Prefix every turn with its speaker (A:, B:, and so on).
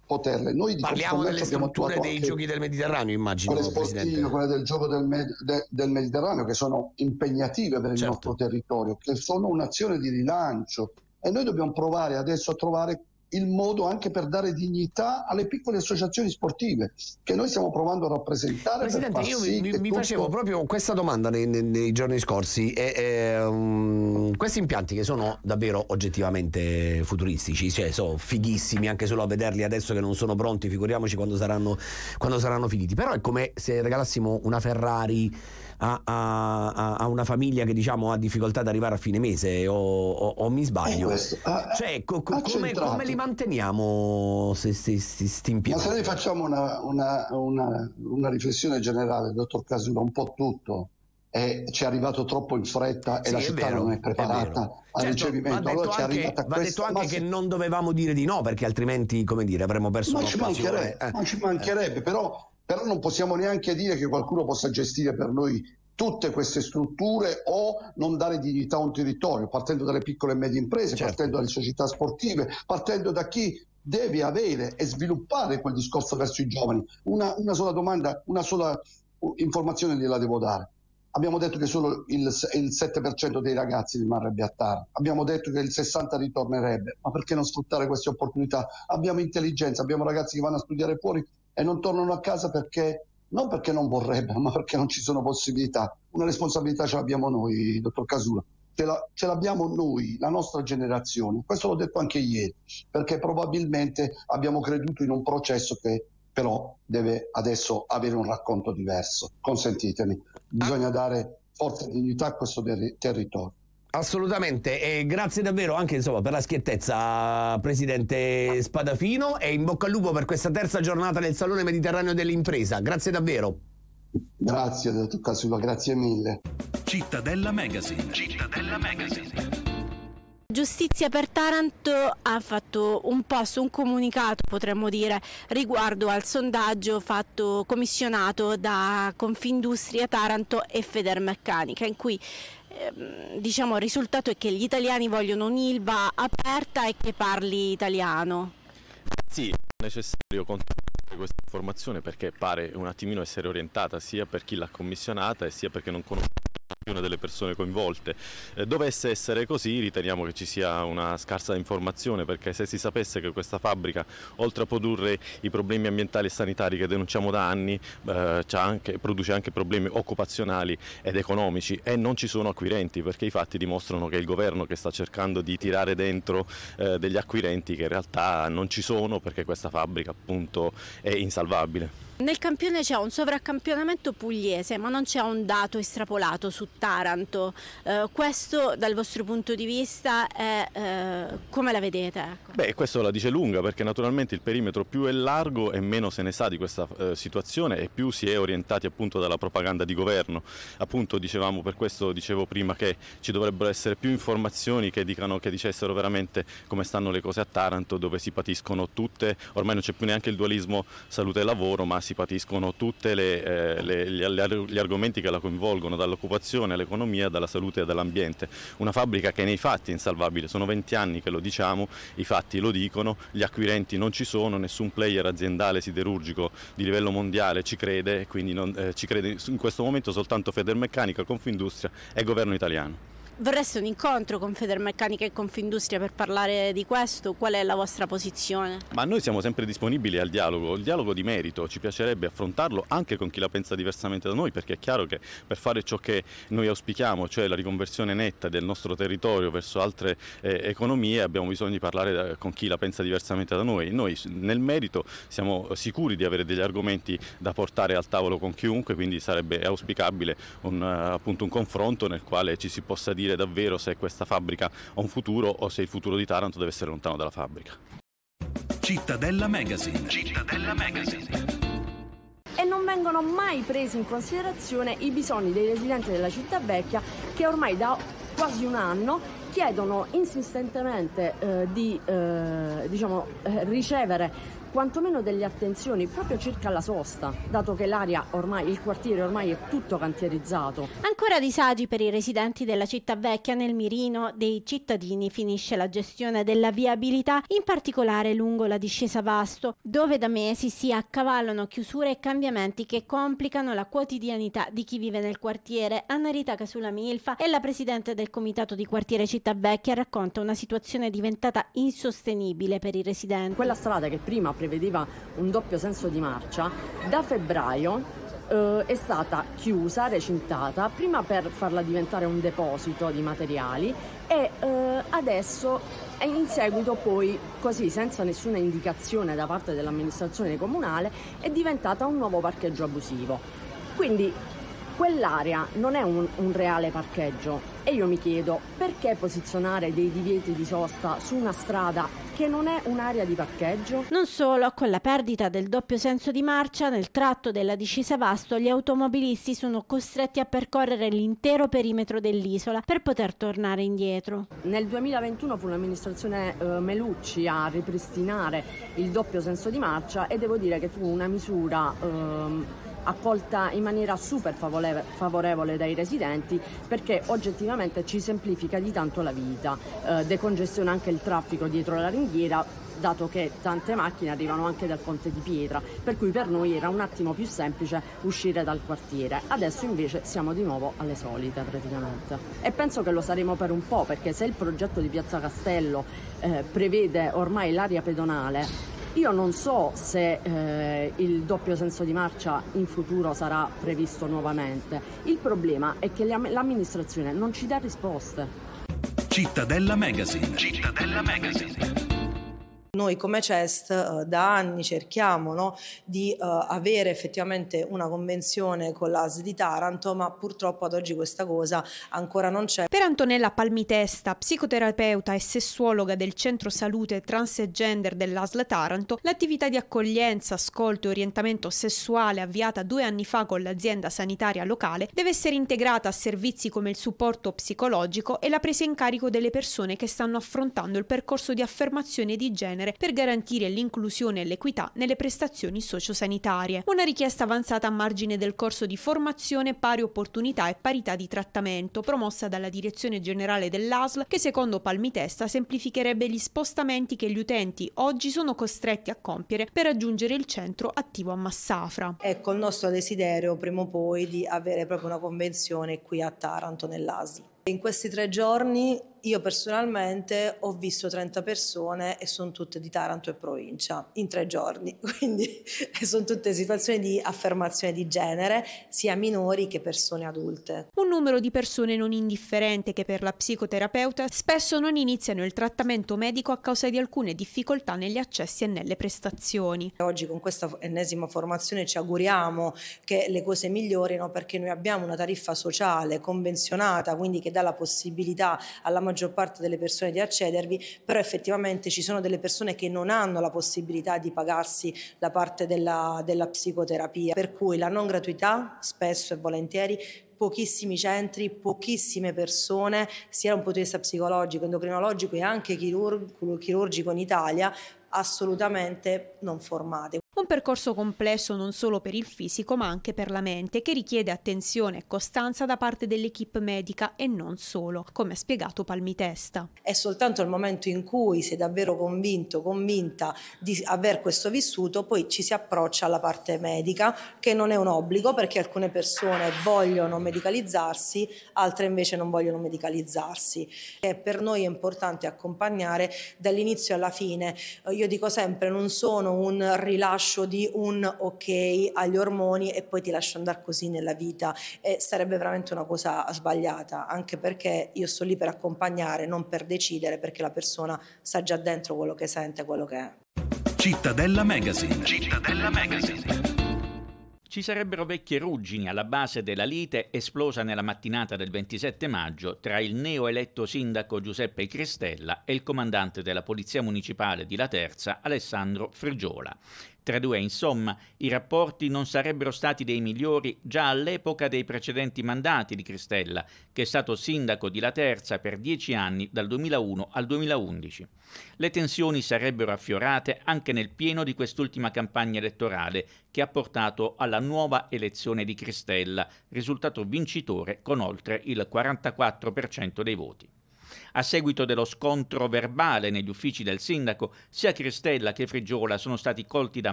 A: poterle. Noi di
B: parliamo delle strutture dei giochi del Mediterraneo, immagino,
A: quelle sportive, quelle del gioco del Mediterraneo, che sono impegnative per il nostro territorio, che sono un'azione di rilancio, e noi dobbiamo provare adesso a trovare il modo anche per dare dignità alle piccole associazioni sportive che noi stiamo provando a rappresentare.
B: Presidente, io mi facevo proprio questa domanda nei giorni scorsi, questi impianti che sono davvero oggettivamente futuristici, cioè sono fighissimi anche solo a vederli adesso che non sono pronti, figuriamoci quando saranno finiti, però è come se regalassimo una Ferrari a una famiglia che diciamo ha difficoltà ad arrivare a fine mese, o mi sbaglio? Cioè come li manteniamo sti impianti?
A: Ma se noi facciamo una riflessione generale, dottor Casula, un po' tutto ci è arrivato troppo in fretta e la città non è preparata al ricevimento.
B: Va detto anche che non dovevamo dire di no, perché altrimenti, come dire, avremmo perso un'occasione.
A: Ma ci mancherebbe, però non possiamo neanche dire che qualcuno possa gestire per noi tutte queste strutture o non dare dignità a un territorio, partendo dalle piccole e medie imprese, partendo dalle società sportive, partendo da chi deve avere e sviluppare quel discorso verso i giovani. Una sola domanda, una sola informazione gliela devo dare. Abbiamo detto che solo il 7% dei ragazzi rimarrebbe a Taranto, abbiamo detto che il 60% ritornerebbe, ma perché non sfruttare queste opportunità? Abbiamo intelligenza, abbiamo ragazzi che vanno a studiare fuori e non tornano a casa non perché non vorrebbero, ma perché non ci sono possibilità. Una responsabilità ce l'abbiamo noi, dottor Casula, ce l'abbiamo noi, la nostra generazione. Questo l'ho detto anche ieri, perché probabilmente abbiamo creduto in un processo che però deve adesso avere un racconto diverso. Consentitemi, bisogna dare forza e dignità a questo territorio.
B: Assolutamente, e grazie davvero anche per la schiettezza, Presidente Spadafino, e in bocca al lupo per questa terza giornata del Salone Mediterraneo dell'Impresa. Grazie davvero.
A: Grazie, dottor Casula, grazie mille.
C: Cittadella Magazine.
D: Giustizia per Taranto ha fatto un post, un comunicato potremmo dire, riguardo al sondaggio commissionato da Confindustria Taranto e Federmeccanica, in cui il risultato è che gli italiani vogliono un'Ilva aperta e che parli italiano.
E: Sì, è necessario controllare questa informazione perché pare un attimino essere orientata sia per chi l'ha commissionata e sia perché non conosce una delle persone coinvolte. Dovesse essere così, riteniamo che ci sia una scarsa informazione, perché se si sapesse che questa fabbrica, oltre a produrre i problemi ambientali e sanitari che denunciamo da anni, produce anche problemi occupazionali ed economici, e non ci sono acquirenti, perché i fatti dimostrano che è il governo che sta cercando di tirare dentro degli acquirenti che in realtà non ci sono, perché questa fabbrica appunto è insalvabile.
D: Nel campione c'è un sovracampionamento pugliese, ma non c'è un dato estrapolato su Taranto. Questo dal vostro punto di vista come la vedete? Ecco.
E: Beh, questo la dice lunga, perché naturalmente il perimetro più è largo e meno se ne sa di questa situazione e più si è orientati appunto dalla propaganda di governo. Appunto per questo dicevo prima che ci dovrebbero essere più informazioni che dicessero veramente come stanno le cose a Taranto, dove si patiscono ormai non c'è più neanche il dualismo salute e lavoro, ma si patiscono tutti gli argomenti che la coinvolgono, dall'occupazione all'economia, dalla salute e dall'ambiente. Una fabbrica che nei fatti è insalvabile, sono 20 anni che lo diciamo, i fatti lo dicono, gli acquirenti non ci sono, nessun player aziendale siderurgico di livello mondiale ci crede, e quindi ci crede in questo momento soltanto Federmeccanica, Confindustria e governo italiano.
D: Vorreste un incontro con Federmeccanica e Confindustria per parlare di questo? Qual è la vostra posizione?
E: Ma noi siamo sempre disponibili al dialogo, il dialogo di merito, ci piacerebbe affrontarlo anche con chi la pensa diversamente da noi, perché è chiaro che per fare ciò che noi auspichiamo, cioè la riconversione netta del nostro territorio verso altre economie, abbiamo bisogno di parlare con chi la pensa diversamente da noi. Noi nel merito siamo sicuri di avere degli argomenti da portare al tavolo con chiunque, quindi sarebbe auspicabile un confronto nel quale ci si possa dire davvero se questa fabbrica ha un futuro o se il futuro di Taranto deve essere lontano dalla fabbrica.
C: Cittadella Magazine.
F: E non vengono mai presi in considerazione i bisogni dei residenti della città vecchia, che ormai da quasi un anno chiedono insistentemente di ricevere quantomeno delle attenzioni proprio circa la sosta, dato che l'area ormai, il quartiere ormai è tutto cantierizzato.
D: Ancora disagi per i residenti della città vecchia. Nel mirino dei cittadini finisce la gestione della viabilità, in particolare lungo la discesa Vasto, dove da mesi si accavallano chiusure e cambiamenti che complicano la quotidianità di chi vive nel quartiere. Anna Rita Casulamilfa è la presidente del comitato di quartiere città vecchia, racconta una situazione diventata insostenibile per i residenti.
F: Quella strada che prima prevedeva un doppio senso di marcia, da febbraio è stata chiusa, recintata, prima per farla diventare un deposito di materiali e adesso in seguito poi, così senza nessuna indicazione da parte dell'amministrazione comunale, è diventata un nuovo parcheggio abusivo. Quindi quell'area non è un reale parcheggio e io mi chiedo perché posizionare dei divieti di sosta su una strada che non è un'area di parcheggio.
D: Non solo, con la perdita del doppio senso di marcia nel tratto della discesa Vasto, gli automobilisti sono costretti a percorrere l'intero perimetro dell'isola per poter tornare indietro.
F: Nel 2021 fu l'amministrazione Melucci a ripristinare il doppio senso di marcia e devo dire che fu una misura accolta in maniera super favorevole dai residenti, perché oggettivamente ci semplifica di tanto la vita, decongestiona anche il traffico dietro la ringhiera, dato che tante macchine arrivano anche dal Ponte di Pietra, per cui per noi era un attimo più semplice uscire dal quartiere. Adesso invece siamo di nuovo alle solite praticamente, e penso che lo saremo per un po', perché se il progetto di Piazza Castello prevede ormai l'area pedonale, io non so se il doppio senso di marcia in futuro sarà previsto nuovamente. Il problema è che l'amministrazione non ci dà risposte.
C: Cittadella Magazine. Cittadella Magazine.
G: Noi come CEST da anni cerchiamo di avere effettivamente una convenzione con l'ASL di Taranto, ma purtroppo ad oggi questa cosa ancora non c'è.
H: Per Antonella Palmitesta, psicoterapeuta e sessuologa del Centro Salute Transgender dell'ASL Taranto, l'attività di accoglienza, ascolto e orientamento sessuale avviata 2 anni fa con l'azienda sanitaria locale deve essere integrata a servizi come il supporto psicologico e la presa in carico delle persone che stanno affrontando il percorso di affermazione di genere per garantire l'inclusione e l'equità nelle prestazioni sociosanitarie. Una richiesta avanzata a margine del corso di formazione Pari Opportunità e Parità di Trattamento, promossa dalla Direzione Generale dell'ASL, che secondo Palmitesta semplificherebbe gli spostamenti che gli utenti oggi sono costretti a compiere per raggiungere il centro attivo a Massafra.
G: Ecco il nostro desiderio prima o poi di avere proprio una convenzione qui a Taranto nell'ASL. In questi 3 giorni io personalmente ho visto 30 persone e sono tutte di Taranto e provincia in 3 giorni, quindi sono tutte situazioni di affermazione di genere, sia minori che persone adulte.
H: Un numero di persone non indifferente che per la psicoterapeuta spesso non iniziano il trattamento medico a causa di alcune difficoltà negli accessi e nelle prestazioni.
G: Oggi con questa ennesima formazione ci auguriamo che le cose migliorino, perché noi abbiamo una tariffa sociale convenzionata, quindi che dà la possibilità alla maggior parte delle persone di accedervi, però effettivamente ci sono delle persone che non hanno la possibilità di pagarsi la parte della psicoterapia, per cui la non gratuità spesso e volentieri, pochissimi centri, pochissime persone, sia da un punto di vista psicologico, endocrinologico e anche chirurgico in Italia, assolutamente non formate.
H: Un percorso complesso non solo per il fisico ma anche per la mente, che richiede attenzione e costanza da parte dell'equipe medica e non solo, come ha spiegato Palmitesta.
G: È soltanto il momento in cui sei davvero convinta di aver questo vissuto, poi ci si approccia alla parte medica, che non è un obbligo, perché alcune persone vogliono medicalizzarsi, altre invece non vogliono medicalizzarsi. E per noi è importante accompagnare dall'inizio alla fine. Io dico sempre, non sono un rilascio di un ok agli ormoni e poi ti lascio andare così nella vita, e sarebbe veramente una cosa sbagliata, anche perché io sto lì per accompagnare, non per decidere, perché la persona sa già dentro quello che sente, quello che è.
C: Cittadella Magazine. Cittadella Magazine.
I: Ci sarebbero vecchie ruggini alla base della lite esplosa nella mattinata del 27 maggio tra il neoeletto sindaco Giuseppe Cristella e il comandante della Polizia Municipale di Laterza, Alessandro Frigiola. Tra i due, insomma, i rapporti non sarebbero stati dei migliori già all'epoca dei precedenti mandati di Cristella, che è stato sindaco di Laterza per 10 anni, dal 2001 al 2011. Le tensioni sarebbero affiorate anche nel pieno di quest'ultima campagna elettorale, che ha portato alla nuova elezione di Cristella, risultato vincitore con oltre il 44% dei voti. A seguito dello scontro verbale negli uffici del sindaco, sia Cristella che Frigiola sono stati colti da